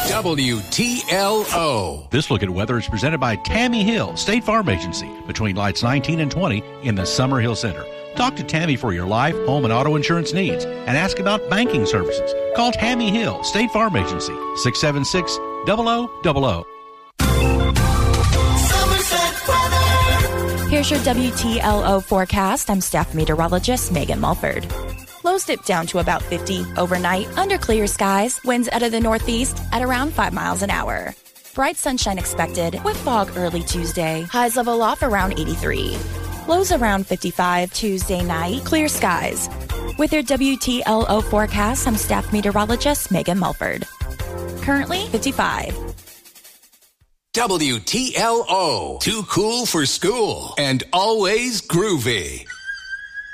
WTLO. This look at weather is presented by Tammy Hill, State Farm Agency, between lights 19 and 20 in the Summer Hill Center. Talk to Tammy for your life, home, and auto insurance needs and ask about banking services. Call Tammy Hill, State Farm Agency, 676-0000. Here's your WTLO forecast. I'm staff meteorologist Megan Mulford. Lows dip down to about 50 overnight under clear skies. Winds out of the northeast at around 5 miles an hour. Bright sunshine expected with fog early Tuesday. Highs level off around 83. Lows around 55 Tuesday night. Clear skies. With your WTLO forecast, I'm staff meteorologist Megan Mulford. Currently 55. WTLO. Too cool for school and always groovy.